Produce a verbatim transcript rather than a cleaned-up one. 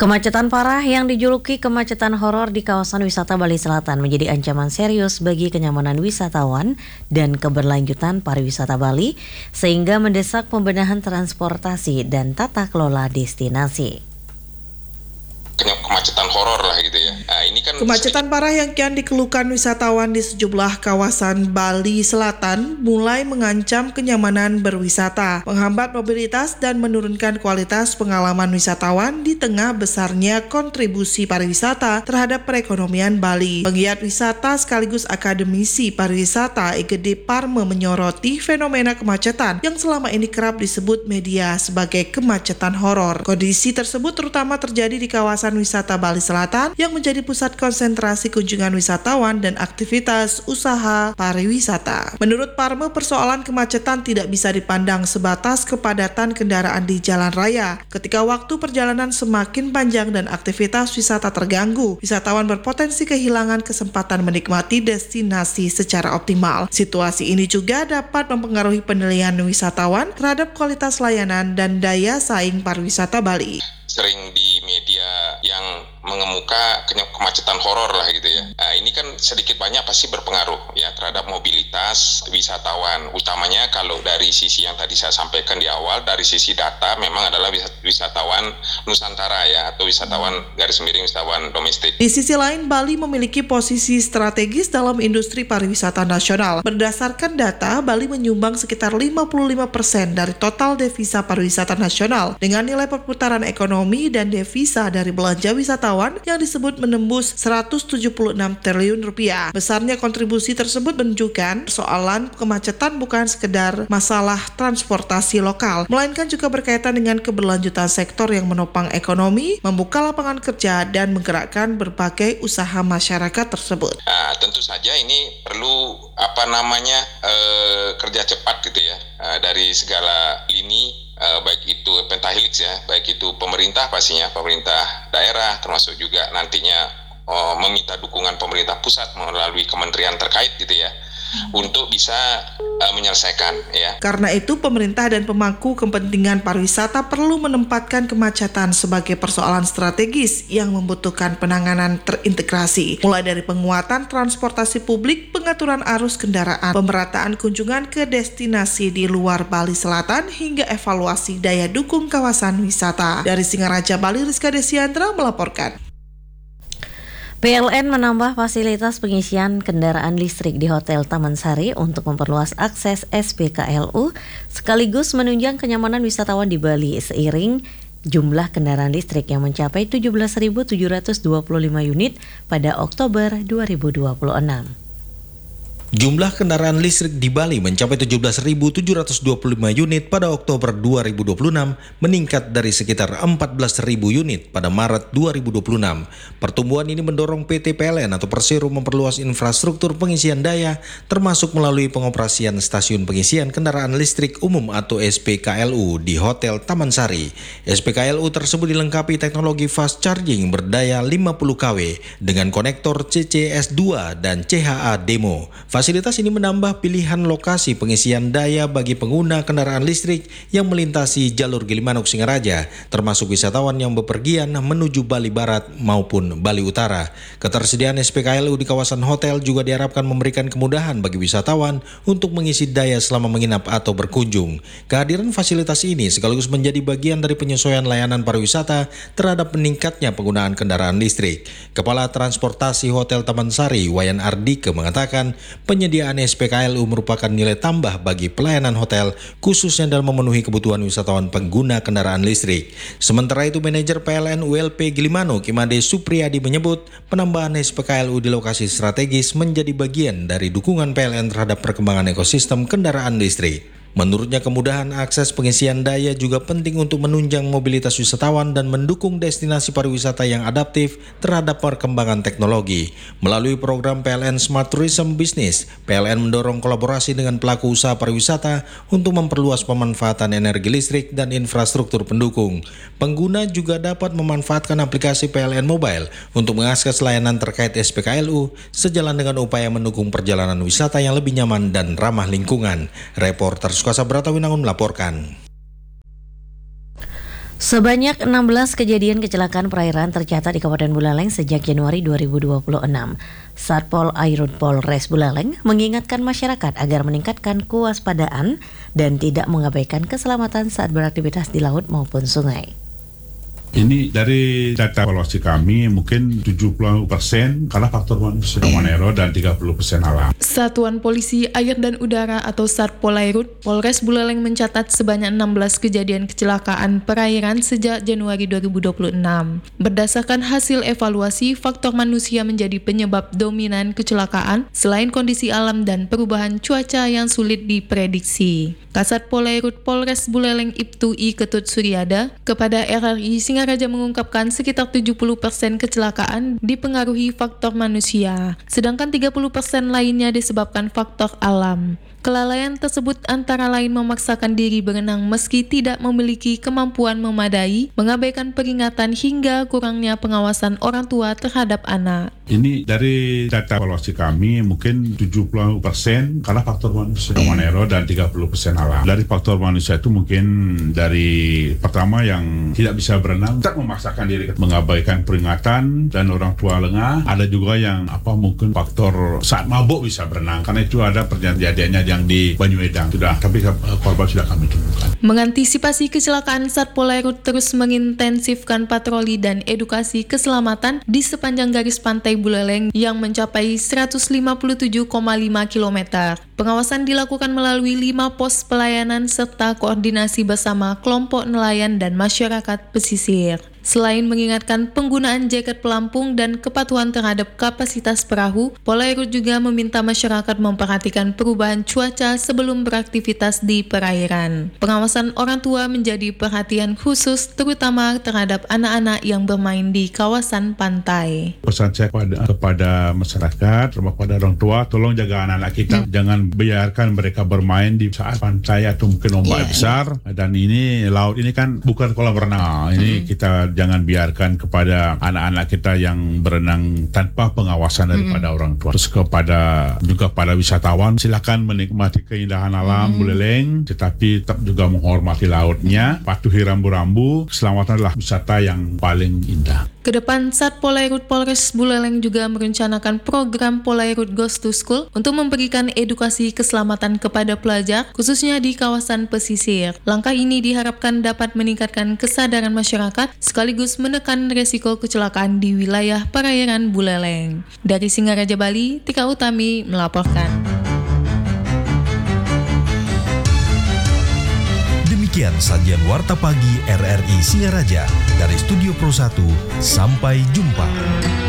Kemacetan parah yang dijuluki kemacetan horor di kawasan wisata Bali Selatan menjadi ancaman serius bagi kenyamanan wisatawan dan keberlanjutan pariwisata Bali, sehingga mendesak pembenahan transportasi dan tata kelola destinasi. Kemacetan horor lah gitu ya. Nah, ini kan kemacetan sedikit... parah yang kian dikeluhkan wisatawan di sejumlah kawasan Bali Selatan mulai mengancam kenyamanan berwisata, menghambat mobilitas dan menurunkan kualitas pengalaman wisatawan di tengah besarnya kontribusi pariwisata terhadap perekonomian Bali. Penggiat wisata sekaligus akademisi pariwisata I G D Parme menyoroti fenomena kemacetan yang selama ini kerap disebut media sebagai kemacetan horor. Kondisi tersebut terutama terjadi di kawasan wisata Bali Selatan yang menjadi pusat konsentrasi kunjungan wisatawan dan aktivitas usaha pariwisata. Menurut Parme, persoalan kemacetan tidak bisa dipandang sebatas kepadatan kendaraan di jalan raya. Ketika waktu perjalanan semakin panjang dan aktivitas wisata terganggu, wisatawan berpotensi kehilangan kesempatan menikmati destinasi secara optimal. Situasi ini juga dapat mempengaruhi penilaian wisatawan terhadap kualitas layanan dan daya saing pariwisata Bali. Sering di media yang mengemuka kemacetan horor lah gitu ya. Nah, ini kan sedikit banyak pasti berpengaruh ya terhadap mobilitas wisatawan. Utamanya kalau dari sisi yang tadi saya sampaikan di awal, dari sisi data memang adalah wisatawan Nusantara ya, atau wisatawan garis miring wisatawan domestik. Di sisi lain, Bali memiliki posisi strategis dalam industri pariwisata nasional. Berdasarkan data, Bali menyumbang sekitar lima puluh lima persen dari total devisa pariwisata nasional dengan nilai perputaran ekonomi dan devisa dari belanja wisatawan yang disebut menembus seratus tujuh puluh enam triliun rupiah. Besarnya kontribusi tersebut menunjukkan persoalan kemacetan bukan sekedar masalah transportasi lokal, melainkan juga berkaitan dengan keberlanjutan sektor yang menopang ekonomi, membuka lapangan kerja, dan menggerakkan berbagai usaha masyarakat tersebut. Nah, tentu saja ini perlu apa namanya eh, kerja cepat gitu ya eh, dari segala lini. Uh, baik itu pentahelix ya, baik itu pemerintah pastinya, pemerintah daerah, termasuk juga nantinya uh, meminta dukungan pemerintah pusat melalui kementerian terkait gitu ya, hmm. untuk bisa uh, menyelesaikan ya. Karena itu pemerintah dan pemangku kepentingan pariwisata perlu menempatkan kemacetan sebagai persoalan strategis yang membutuhkan penanganan terintegrasi, mulai dari penguatan transportasi publik, pengaturan arus kendaraan, pemerataan kunjungan ke destinasi di luar Bali Selatan, hingga evaluasi daya dukung kawasan wisata. Dari Singaraja Bali, Rizka Desiandra melaporkan. P L N menambah fasilitas pengisian kendaraan listrik di Hotel Taman Sari untuk memperluas akses S P K L U sekaligus menunjang kenyamanan wisatawan di Bali seiring jumlah kendaraan listrik yang mencapai tujuh belas ribu tujuh ratus dua puluh lima unit pada Oktober dua ribu dua puluh enam. Jumlah kendaraan listrik di Bali mencapai tujuh belas ribu tujuh ratus dua puluh lima unit pada Oktober dua ribu dua puluh enam, meningkat dari sekitar empat belas ribu unit pada Maret dua ribu dua puluh enam. Pertumbuhan ini mendorong P T P L N atau Persero memperluas infrastruktur pengisian daya, termasuk melalui pengoperasian stasiun pengisian kendaraan listrik umum atau S P K L U di Hotel Taman Sari. S P K L U tersebut dilengkapi teknologi fast charging berdaya lima puluh kilowatt dengan konektor C C S dua dan C H A demo. Fasilitas ini menambah pilihan lokasi pengisian daya bagi pengguna kendaraan listrik yang melintasi jalur Gilimanuk Singaraja, termasuk wisatawan yang bepergian menuju Bali Barat maupun Bali Utara. Ketersediaan S P K L U di kawasan hotel juga diharapkan memberikan kemudahan bagi wisatawan untuk mengisi daya selama menginap atau berkunjung. Kehadiran fasilitas ini sekaligus menjadi bagian dari penyesuaian layanan pariwisata terhadap meningkatnya penggunaan kendaraan listrik. Kepala Transportasi Hotel Taman Sari, Wayan Ardike, mengatakan penyediaan S P K L U merupakan nilai tambah bagi pelayanan hotel, khususnya dalam memenuhi kebutuhan wisatawan pengguna kendaraan listrik. Sementara itu, manajer P L N U L P Gilimanuk, Imade Supriyadi, menyebut penambahan S P K L U di lokasi strategis menjadi bagian dari dukungan P L N terhadap perkembangan ekosistem kendaraan listrik. Menurutnya, kemudahan akses pengisian daya juga penting untuk menunjang mobilitas wisatawan dan mendukung destinasi pariwisata yang adaptif terhadap perkembangan teknologi. Melalui program P L N Smart Tourism Business, P L N mendorong kolaborasi dengan pelaku usaha pariwisata untuk memperluas pemanfaatan energi listrik dan infrastruktur pendukung. Pengguna juga dapat memanfaatkan aplikasi P L N Mobile untuk mengakses layanan terkait S P K L U sejalan dengan upaya mendukung perjalanan wisata yang lebih nyaman dan ramah lingkungan. Reporter Sukasabrata Winangun melaporkan. Sebanyak enam belas kejadian kecelakaan perairan tercatat di Kabupaten Buleleng sejak Januari dua ribu dua puluh enam. Satpol Airut Polres Buleleng mengingatkan masyarakat agar meningkatkan kewaspadaan dan tidak mengabaikan keselamatan saat beraktivitas di laut maupun sungai. Ini dari data evaluasi kami mungkin tujuh puluh persen karena faktor manusia manero dan tiga puluh persen alam. Satuan Polisi Air dan Udara atau Satpol Airut Polres Buleleng mencatat sebanyak enam belas kejadian kecelakaan perairan sejak Januari dua ribu dua puluh enam. Berdasarkan hasil evaluasi, faktor manusia menjadi penyebab dominan kecelakaan selain kondisi alam dan perubahan cuaca yang sulit diprediksi. Kasatpol Airut Polres Buleleng Ibtu I Ketut Suryada kepada R R I Singaraja mengungkapkan sekitar tujuh puluh persen kecelakaan dipengaruhi faktor manusia, sedangkan tiga puluh persen lainnya disebabkan faktor alam. Kelalaian tersebut antara lain memaksakan diri berenang meski tidak memiliki kemampuan memadai, mengabaikan peringatan hingga kurangnya pengawasan orang tua terhadap anak. Ini dari data evaluasi kami mungkin tujuh puluh persen karena faktor manusia manero dan tiga puluh persen alam. Dari faktor manusia itu mungkin dari pertama yang tidak bisa berenang, tak memaksakan diri, mengabaikan peringatan dan orang tua lengah. Ada juga yang apa mungkin faktor saat mabuk bisa berenang, karena itu ada perjanjiannya yang di Banyuedang sudah, tapi korban sudah kami temukan. Mengantisipasi kecelakaan, Satpol Airut terus mengintensifkan patroli dan edukasi keselamatan di sepanjang garis pantai Buleleng yang mencapai seratus lima puluh tujuh koma lima kilometer. Pengawasan dilakukan melalui lima pos pelayanan serta koordinasi bersama kelompok nelayan dan masyarakat pesisir. Selain mengingatkan penggunaan jaket pelampung dan kepatuhan terhadap kapasitas perahu, Polairut juga meminta masyarakat memperhatikan perubahan cuaca sebelum beraktivitas di perairan. Pengawasan orang tua menjadi perhatian khusus terutama terhadap anak-anak yang bermain di kawasan pantai. Pesan saya kepada, kepada masyarakat, kepada orang tua, tolong jaga anak-anak kita. Hmm. Jangan biarkan mereka bermain di saat pantai atau mungkin ombak yeah, besar. Yeah. Dan ini, laut ini kan bukan kolam renang. Ini hmm. kita jangan biarkan kepada anak-anak kita yang berenang tanpa pengawasan daripada mm-hmm. orang tua. Terus kepada juga pada wisatawan, silakan menikmati keindahan alam mm-hmm. Buleleng, tetapi tetap juga menghormati lautnya, patuhi rambu-rambu. Keselamatan adalah wisata yang paling indah. Kedepan, Satpol Airut Polres Buleleng juga merencanakan program Polairut Goes to School untuk memberikan edukasi keselamatan kepada pelajar, khususnya di kawasan pesisir. Langkah ini diharapkan dapat meningkatkan kesadaran masyarakat, sekaligus menekan resiko kecelakaan di wilayah perairan Buleleng. Dari Singaraja, Bali, Tika Utami melaporkan. Demikian sajian Warta Pagi R R I Singaraja. Dari Studio Pro satu, sampai jumpa.